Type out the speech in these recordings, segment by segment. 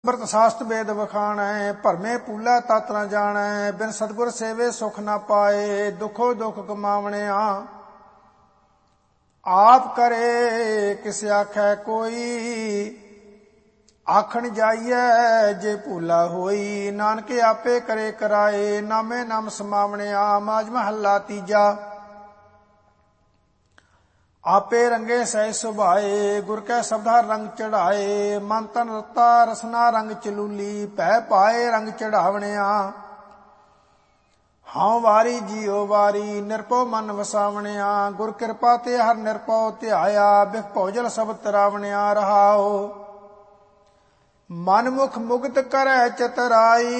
ਅੰਮ੍ਰਿਤ ਸ਼ਾਸਤ ਵੇਦ ਵਖਾਣੈ, ਭਰਮੇ ਪੂਲਾ ਤਤ ਨ ਜਾਣੈ। ਬਿਨ ਸਤਿਗੁਰ ਸੇਵੇ ਸੁਖ ਨ ਪਾਏ, ਦੁਖੋ ਦੁਖ ਕਮਾਵਣਿਆ। ਆਪ ਕਰੇ ਕਿਸ ਆਖੈ ਕੋਈ, ਆਖਣ ਜਾਈਐ ਜੇ ਭੂਲਾ ਹੋਈ। ਨਾਨਕ ਆਪੇ ਕਰੇ ਕਰਾਏ, ਨਾਮੇ ਨਾਮ ਸਮਾਵਣਿਆ। ਮਾਝ ਮਹੱਲਾ ਤੀਜਾ। ਆਪੇ ਰੰਗੇ ਸਹਿ ਸੁਭਾਏ, ਗੁਰ ਕੈ ਸ਼ਬਦਾ ਰੰਗ ਚੜਾਏ। ਮਨ ਤਨ ਰਤਾ ਰਸਨਾ ਰੰਗ ਚਲੂਲੀ, ਭੈ ਪਾਏ ਰੰਗ ਚੜਾਵਣਿਆ। ਹਉ ਵਾਰੀ ਜੀਉ ਵਾਰੀ, ਨਿਰਭਉ ਮਨ ਵਸਾਵਣਿਆ। ਗੁਰ ਕਿਰਪਾ ਤੇ ਹਰ ਨਿਰਭਉ ਧਿਆਇਆ, ਬਿਖ ਭੋਜਲ ਸਭ ਤਰਾਵਣਿਆ। ਰਹਾਉ ਮਨ ਮੁਖ ਮੁਗਤ ਕਰੈ ਚਤਰਾਈ,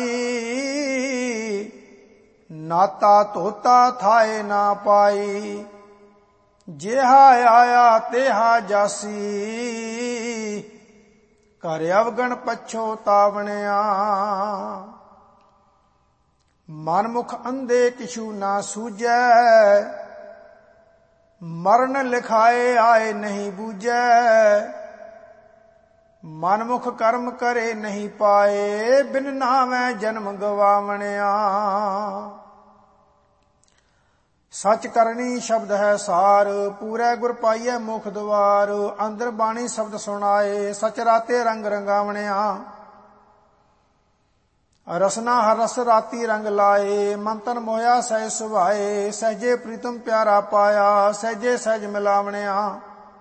ਨਾਤਾ ਧੋਤਾ ਥਾਏ ਨਾ ਪਾਈ। ਜਿਹਾ ਆਇਆ ਤੇਹਾ ਜਾਸੀ, ਘਰ ਅਵਗਣ ਪਛੋਤਾਵਣਿਆ। ਮਨ ਮੁਖ ਅੰਧੇ ਕਿਛੂ ਨਾ ਸੂਝੈ, ਮਰਨ ਲਿਖਾਏ ਆਏ ਨਹੀਂ ਬੂਝੈ। ਮਨ ਮੁਖ ਕਰਮ ਕਰੇ ਨਹੀਂ ਪਾਏ, ਬਿਨ ਨਾਮੈ ਜਨਮ ਗਵਾਵਣਿਆ। ਸਚ ਕਰਨੀ ਸ਼ਬਦ ਹੈ ਸਾਰ, ਪੂਰੇ ਗੁਰ ਪਾਈਐ ਮੁਖ ਦੁਆਰ। ਅੰਦਰ ਬਾਣੀ ਸ਼ਬਦ ਸੁਣਾਏ, ਸਚ ਰਾਤੇ ਰੰਗ ਰੰਗਾਵਣਿਆ। ਰਸਨਾ ਹਰ ਰਸ ਰਾਤੀ ਰੰਗ ਲਾਏ, ਮਨ ਤਨ ਮੋਹਿਆ ਸਹਿ ਸੁਭਾਏ। ਸਹਿਜੇ ਪ੍ਰੀਤਮ ਪਿਆਰਾ ਪਾਇਆ, ਸਹਿਜੇ ਸਹਿਜ ਮਿਲਾਵਣਿਆ।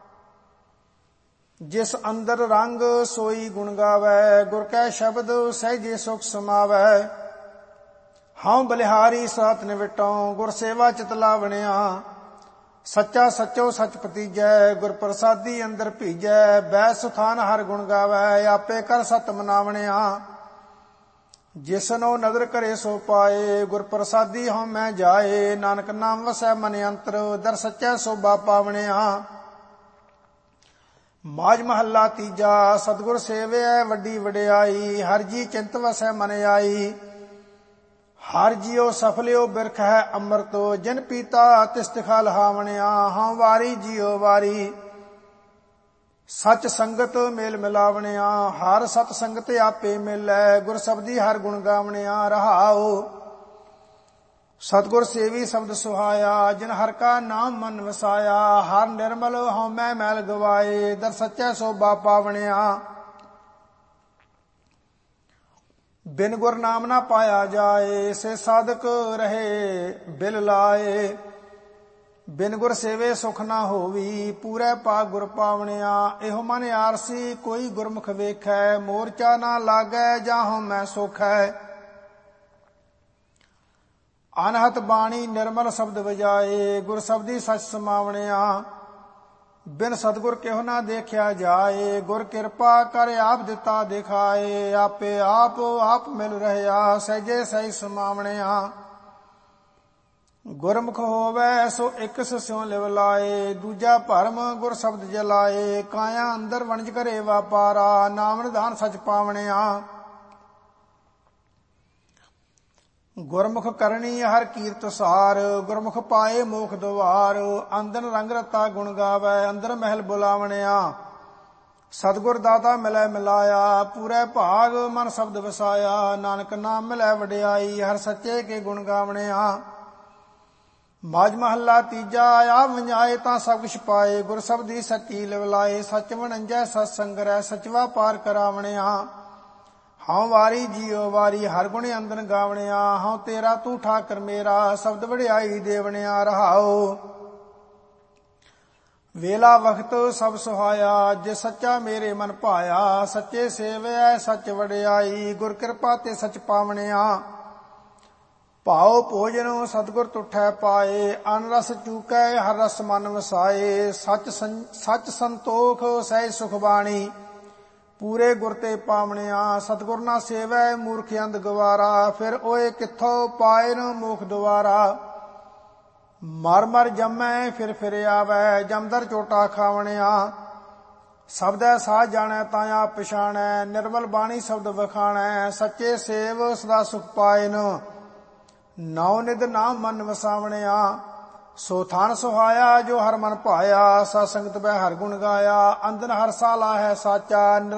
ਜਿਸ ਅੰਦਰ ਰੰਗ ਸੋਈ ਗੁਣ ਗਾਵੈ, ਗੁਰ ਕੈ ਸ਼ਬਦ ਸਹਿਜੇ ਸੁਖ ਸਮਾਵੈ। ਹਉ ਬਲਿਹਾਰੀ ਸਾਥ ਨਿਵਟਉ, ਗੁਰ ਸੇਵਾ ਚਿਤ ਲਾਵਣਿਆ। ਸੱਚਾ ਸੱਚੋ ਸਚ ਪਤੀਜੈ, ਗੁਰ ਪ੍ਰਸਾਦੀ ਅੰਦਰ ਭੀਜੈ। ਬੈ ਸੁਥਾਨ ਹਰ ਗੁਣ ਗਾਵੈ, ਆਪੇ ਕਰ ਸਤ ਮਨਾਵਣਿਆ। ਜਿਸਨੋ ਨਦਰ ਕਰੇ ਸੋ ਪਾਏ, ਗੁਰ ਪ੍ਰਸਾਦੀ ਹਉ ਮੈਂ ਜਾਏ। ਨਾਨਕ ਨਾਮ ਵਸੈ ਮਨ ਅੰਤਰ, ਦਰ ਸੱਚੈ ਸੋਭਾ ਪਾਵਣਿਆ। ਮਾਝ ਮਹੱਲਾ ਤੀਜਾ। ਸਤਿਗੁਰ ਸੇਵਿਐ ਵੱਡੀ ਵਡਿਆਈ, ਹਰ ਜੀ ਚਿੰਤ ਵਸੈ ਮਨ ਆਈ। ਹਰ ਜੀਉ ਸਫਲਿਓ ਬਿਰਖ ਹੈ ਅੰਮ੍ਰਿਤ, ਜਿਨ ਪੀਤਾ ਤਿਸ ਤਿਖਾ ਲਹਾਵਣਿਆ। ਹਉ ਵਾਰੀ ਜੀਉ ਵਾਰੀ, ਸਚ ਸੰਗਤ ਮੇਲ ਮਿਲਾਵਣਿਆ। ਹਰ ਸਤ ਸੰਗਤ ਆਪੇ ਮਿਲੈ, ਗੁਰ ਸਬਦੀ ਹਰ ਗੁਣ ਗਾਵਣਿਆ। ਰਹਾਉ ਸਤਿਗੁਰ ਸੇਵੀ ਸ਼ਬਦ ਸੁਹਾਇਆ, ਜਿਨ ਹਰ ਕਾ ਨਾਮ ਮਨ ਵਸਾਇਆ। ਹਰ ਨਿਰਮਲ ਹਉ ਮੈਂ ਮੈਲ ਗਵਾਏ, ਦਰ ਸੱਚੈ ਸੋਭਾ ਪਾਵਣਿਆ। ਬਿਨ ਗੁਰ ਨਾਮ ਨਾ ਪਾਇਆ ਜਾਏ, ਸੇ ਸਾਧਕ ਰਹੇ ਬਿਲ ਲਾਏ। ਬਿਨ ਗੁਰ ਸੇਵੇ ਸੁਖ ਨਾ ਹੋਵੀ, ਪੂਰੇ ਪਾ ਗੁਰ ਪਾਵਣਿਆ। ਇਹੋ ਮਨ ਆਰਸੀ ਕੋਈ ਗੁਰਮੁਖ ਵੇਖੈ, ਮੋਰਚਾ ਨਾ ਲਾਗੈ ਜਾਹੋ ਮੈਂ ਸੁਖੈ। ਅਨਹਤ ਬਾਣੀ ਨਿਰਮਲ ਸ਼ਬਦ ਵਜਾਏ, ਗੁਰ ਸ਼ਬਦੀ ਸਚ ਸਮਾਵਣਿਆ। ਬਿਨ ਸਤਿਗੁਰ ਕਿਹੁ ਨਾ ਦੇਖਿਆ ਜਾਏ, ਗੁਰ ਕਿਰਪਾ ਕਰ ਆਪ ਦਿੱਤਾ ਦਿਖਾਏ। ਆਪੇ ਆਪ ਮਿਲ ਰਹਿਆ, ਸਹਿਜੇ ਸਹਿਜ ਸਮਾਵਣਿਆ। ਗੁਰਮੁਖ ਹੋਵੈ ਸੋ ਇੱਕ ਸਿਉ ਲਿਵ ਲਾਏ, ਦੂਜਾ ਭਰਮ ਗੁਰ ਸ਼ਬਦ ਜਲਾਏ। ਕਾਇਆ ਅੰਦਰ ਵਣਜ ਕਰੇ ਵਾਪਾਰਾ, ਨਾਮ ਨਿਧਾਨ ਸਚ ਪਾਵਣਿਆ। ਗੁਰਮੁਖ ਕਰਨੀ ਹਰ ਕੀਰਤ ਸਾਰ, ਗੁਰਮੁਖ ਪਾਏ ਮੋਖ ਦੁਆਰ। ਅੰਦਨ ਰੰਗ ਰਤਾ ਗੁਣ ਗਾਵੈ, ਅੰਦਰ ਮਹਿਲ ਬੁਲਾਵਣਿਆ। ਸਤਿਗੁਰ ਦਾਤਾ ਮਿਲੈ ਮਿਲਾਇਆ, ਪੂਰੇ ਭਾਗ ਮਨ ਸ਼ਬਦ ਵਸਾਇਆ। ਨਾਨਕ ਨਾਮ ਮਿਲੈ ਵਡਿਆਈ, ਹਰ ਸੱਚੇ ਕੇ ਗੁਣ ਗਾਵਣਿਆ। ਮਾਝ ਮਹੱਲਾ ਤੀਜਾ। ਆਪ ਵੰਜਾਏ ਤਾਂ ਸਭ ਕੁਛ ਪਾਏ, ਗੁਰ ਸ਼ਬਦੀ ਸੱਚੀ ਲਿਵ ਲਾਏ। ਸੱਚ ਵਣੰਜੈ ਸਤ ਸੰਗਰੈ, ਸਚਵਾ ਪਾਰ ਕਰਾਵਣਿਆ। ਹਉ ਵਾਰੀ ਜੀਉ ਵਾਰੀ, ਹਰ ਗੁਣ ਅੰਦਨ ਗਾਵਣਿਆ। ਹਉ ਤੇਰਾ ਤੂੰ ਠਾਕਰ ਮੇਰਾ, ਸ਼ਬਦ ਵਡਿਆਈ ਦੇਵਣਿਆ। ਰਹਾਉ ਵੇਲਾ ਵਖਤ ਸਭ ਸੁਹਾਇਆ, ਜੇ ਸੱਚਾ ਮੇਰੇ ਮਨ ਭਾਇਆ। ਸੱਚੇ ਸੇਵਿਐ ਸੱਚ ਵਡਿਆਈ, ਗੁਰ ਕਿਰਪਾ ਤੇ ਸਚ ਪਾਵਣਿਆ। ਭਾਉ ਭੋਜਨ ਸਤਿਗੁਰ ਤੁਠੈ ਪਾਏ, ਅਨ ਰਸ ਚੂਕੈ ਹਰ ਰਸ ਮਨ ਵਸਾਏ। ਸਚ ਸੰਤੋਖ ਸਹਿਜ ਸੁਖ ਬਾਣੀ, ਪੂਰੇ ਗੁਰ ਤੇ ਪਾਵਣਿਆ। ਸਤਿਗੁਰ ਨਾ ਸੇਵੈ ਮੂਰਖ ਅੰਧ ਗਵਾਰਾ, ਫਿਰ ਓਏ ਕਿੱਥੋਂ ਪਾਏ ਨ ਮੋਖ ਦੁਆਰਾ। ਮਰ ਮਰ ਜੰਮੈ ਫਿਰ ਆਵੈ, ਜਮਦਰ ਚੋਟਾ ਖਾਵਣਿਆ। ਸ਼ਬਦੈ ਸਾਧ ਜਾਣੈ ਤਾਂ ਆਪ ਪਛਾਣੈ, ਨਿਰਮਲ ਬਾਣੀ ਸ਼ਬਦ ਵਖਾਣੈ। ਸੱਚੇ ਸੇਵ ਸਦਾ ਸੁਖ ਪਾਇਨ, ਨਾਉ ਨਿਧ ਨਾਮ ਮਨ ਵਸਾਵਣਿਆ। ਸੋ ਥਾਨ ਸੁਹਾਇਆ ਜੋ ਹਰ ਮਨ ਭਾਇਆ, ਸਤ ਸੰਗਤ ਬੈ ਹਰ ਗੁਣ ਗਾਇਆ। ਅੰਦਨ ਹਰ ਸਾਲਾ ਹੈ ਸਾਚਾ,